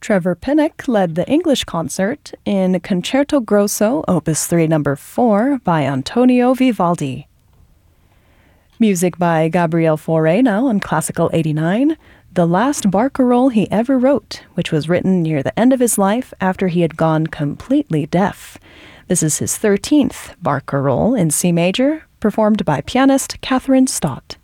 Trevor Pinnock led the English concert in Concerto Grosso, Opus 3 No. 4 by Antonio Vivaldi. Music by Gabriel Fauré now on Classical 89, the last barcarolle he ever wrote, which was written near the end of his life after he had gone completely deaf. This is his 13th barcarolle in C major, performed by pianist Catherine Stott.